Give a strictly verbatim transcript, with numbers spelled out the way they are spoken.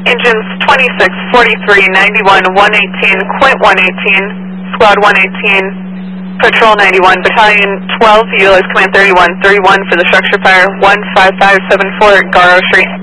Engines twenty-six, forty-three, ninety-one, one eighteen, point one eighteen, Squad one eighteen, Patrol ninety-one, Battalion twelve, utilize Command thirty-one, thirty-one for the structure fire, one five five seven four, Garrow Street.